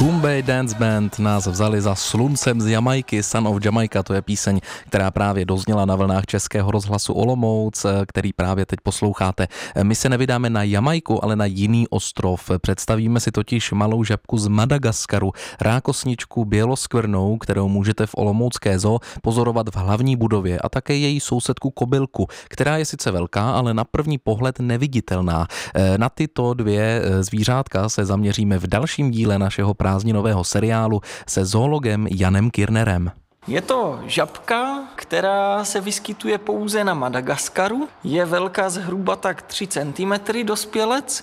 Goombay Dance Band nás vzali za sluncem z Jamajky, Son of Jamaica, to je píseň, která právě dozněla na vlnách Českého rozhlasu Olomouc, který právě teď posloucháte. My se nevydáme na Jamajku, ale na jiný ostrov. Představíme si totiž malou žabku z Madagaskaru, rákosničku běloskvrnou, kterou můžete v olomoucké zoo pozorovat v hlavní budově, a také její sousedku kobylku, která je sice velká, ale na první pohled neviditelná. Na tyto dvě zvířátka se zaměříme v dalším díle našeho prázdninového seriálu se zoologem Janem Kirnerem. Je to žabka, která se vyskytuje pouze na Madagaskaru. Je velká zhruba tak 3 cm dospělec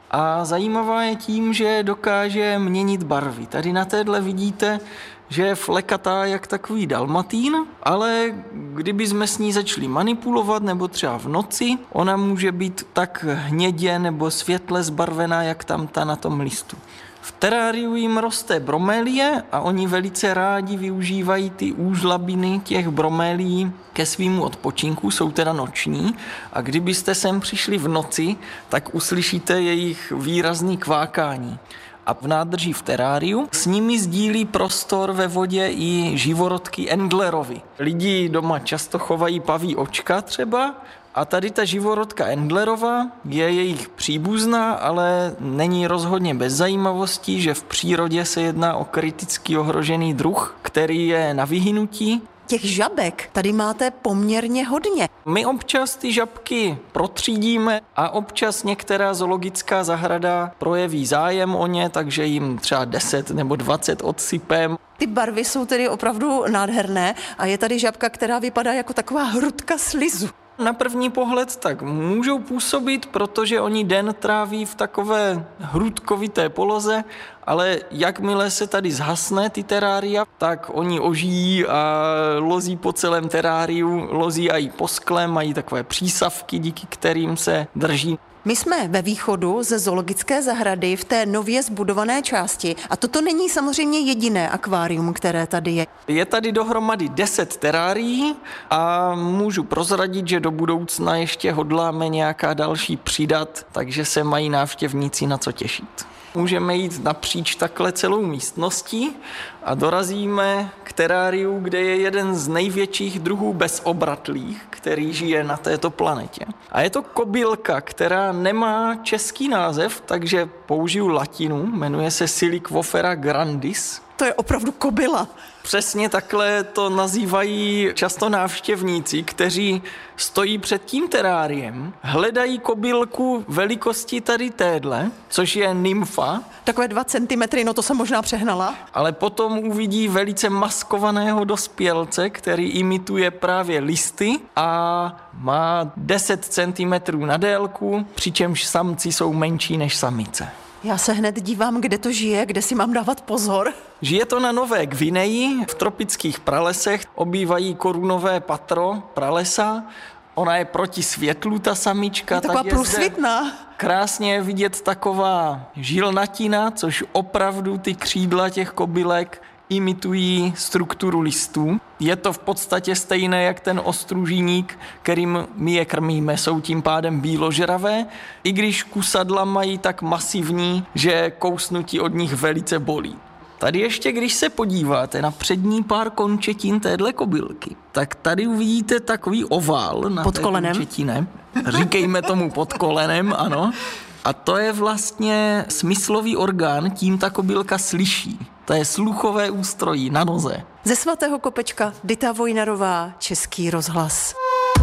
a zajímavá je tím, že dokáže měnit barvy. Tady na téhle vidíte, že je flekatá jak takový dalmatín, ale kdyby jsme s ní začali manipulovat nebo třeba v noci, ona může být tak hnědě nebo světle zbarvená, jak tam ta na tom listu. V teráriu jim roste bromélie a oni velice rádi využívají ty úžlabiny těch bromélií ke svýmu odpočinku, jsou teda noční, a kdybyste sem přišli v noci, tak uslyšíte jejich výrazný kvákání. A v nádrži v teráriu s nimi sdílí prostor ve vodě i živorodky Endlerovi. Lidi doma často chovají paví očka třeba, a tady ta živorodka Endlerova je jejich příbuzná, ale není rozhodně bez zajímavostí, že v přírodě se jedná o kriticky ohrožený druh, který je na vyhynutí. Těch žabek tady máte poměrně hodně. My občas ty žabky protřídíme a občas některá zoologická zahrada projeví zájem o ně, takže jim třeba 10 nebo 20 odsypem. Ty barvy jsou tedy opravdu nádherné a je tady žabka, která vypadá jako taková hrudka slizu. Na první pohled tak můžou působit, protože oni den tráví v takové hrudkovité poloze, ale jakmile se tady zhasne ty terária, tak oni ožijí a lozí po celém teráriu, lozí i po skle, mají takové přísavky, díky kterým se drží. My jsme ve východu ze zoologické zahrady v té nově zbudované části a toto není samozřejmě jediné akvárium, které tady je. Je tady dohromady 10 terárií a můžu prozradit, že do budoucna ještě hodláme nějaká další přidat, takže se mají návštěvníci na co těšit. Můžeme jít napříč takhle celou místností a dorazíme k teráriu, kde je jeden z největších druhů bezobratlých, který žije na této planetě. A je to kobylka, která nemá český název, takže použiju latinu, jmenuje se Silicvofera grandis. To je opravdu kobyla. Přesně takhle to nazývají často návštěvníci, kteří stojí před tím teráriem, hledají kobylku velikosti tady téhle, což je nymfa. Takové 2 centimetry, no to jsem možná přehnala. Ale potom uvidí velice maskovaného dospělce, který imituje právě listy a má 10 centimetrů na délku, přičemž samci jsou menší než samice. Já se hned dívám, kde to žije, kde si mám dávat pozor. Žije to na Nové Gvineji, v tropických pralesech, obývají korunové patro pralesa. Ona je proti světlu, ta samička. Je taková průsvitná. Krásně je vidět taková žilnatina, což opravdu ty křídla těch kobylek imitují strukturu listů. Je to v podstatě stejné jak ten ostružíník, kterým my je krmíme, jsou tím pádem bíložravé, i když kusadla mají tak masivní, že kousnutí od nich velice bolí. Tady ještě, když se podíváte na přední pár končetin téhle kobylky, tak tady uvidíte takový ovál na pod kolenem. Končetině. Říkejme tomu pod kolenem, ano. A to je vlastně smyslový orgán, tím ta kobylka slyší. To je sluchové ústrojí na noze. Ze Svatého Kopečka Dita Vojnarová, Český rozhlas.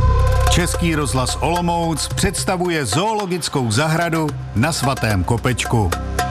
Český rozhlas Olomouc představuje zoologickou zahradu na Svatém Kopečku.